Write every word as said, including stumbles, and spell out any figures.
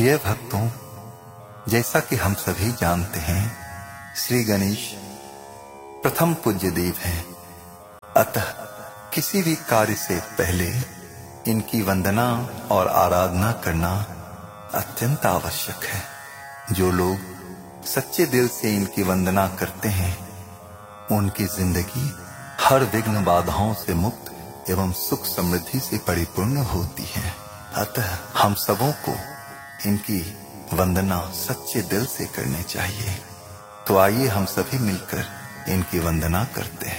प्रिय भक्तों, जैसा कि हम सभी जानते हैं, श्री गणेश प्रथम पूज्य देव हैं। अतः किसी भी कार्य से पहले इनकी वंदना और आराधना करना अत्यंत आवश्यक है। जो लोग सच्चे दिल से इनकी वंदना करते हैं, उनकी जिंदगी हर विघ्न बाधाओं से मुक्त एवं सुख समृद्धि से परिपूर्ण होती है। अतः हम सबों को इनकी वंदना सच्चे दिल से करनी चाहिए। तो आइए हम सभी मिलकर इनकी वंदना करते हैं।